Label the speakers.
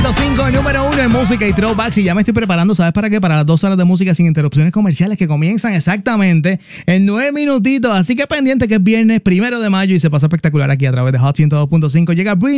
Speaker 1: 100.5, número 1 en música y throwbacks. Y ya me estoy preparando, ¿sabes para qué? Para las 2 horas de música sin interrupciones comerciales que comienzan exactamente en 9 minutitos. Así que pendiente que es viernes 1 de mayo y se pasa espectacular aquí a través de Hot 102.5. Llega Britney